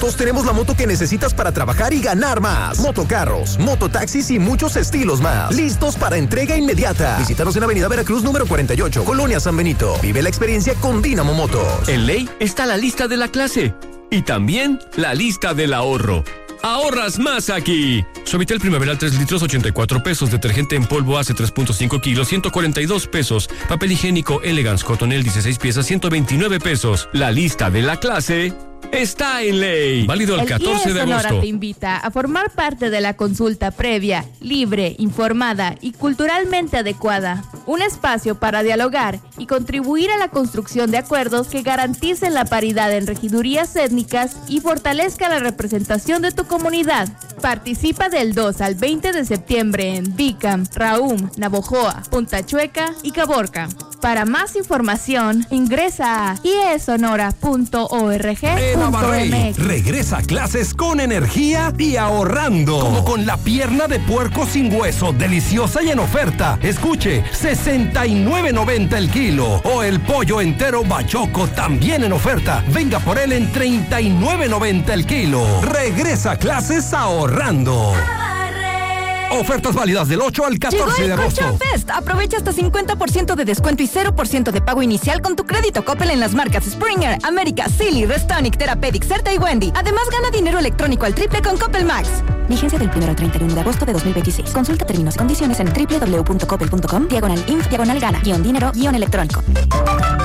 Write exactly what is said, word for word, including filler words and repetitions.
Todos tenemos la moto que necesitas para trabajar y ganar más. Motocarros, mototaxis y muchos estilos más. Listos para entrega inmediata. Visítanos en Avenida Veracruz número cuarenta y ocho, Colonia San Benito. Vive la experiencia con Dínamo Motos. En Ley está la lista de la clase y también la lista del ahorro. ¡Ahorras más aquí! Suavitel Primaveral tres litros, ochenta y cuatro pesos. Detergente en polvo Ace tres punto cinco kilos, ciento cuarenta y dos pesos. Papel higiénico Elegance Cotonel dieciséis piezas, ciento veintinueve pesos. La lista de la clase está en Ley. Válido el catorce de agosto. Sonora te invita a formar parte de la consulta previa, libre, informada y culturalmente adecuada. Un espacio para dialogar y contribuir a la construcción de acuerdos que garanticen la paridad en regidurías étnicas y fortalezca la representación de tu comunidad. Participa del dos al veinte de septiembre en Bicam, Raum, Navojoa, Punta Chueca y Caborca. Para más información, ingresa a i e sonora punto org punto m x. Regresa a clases con energía y ahorrando. Como con la pierna de puerco sin hueso, deliciosa y en oferta. Escuche, sesenta y nueve noventa el kilo. O el pollo entero bachoco, también en oferta. Venga por él en treinta y nueve noventa el kilo. Regresa a clases ahorrando. Ofertas válidas del ocho al catorce de agosto. Llegó el Cocha Fest. Aprovecha hasta cincuenta por ciento de descuento y cero por ciento de pago inicial con tu crédito Coppel en las marcas Springer, América, Silly, Restonic, Therapeutic, Certa y Wendy. Además, gana dinero electrónico al triple con Coppel Max. Vigencia del primero al treinta y uno de agosto de dos mil veintiséis. Consulta términos y condiciones en doble u doble u doble u punto coppel punto com, diagonal inf, diagonal gana, guión dinero, guión electrónico.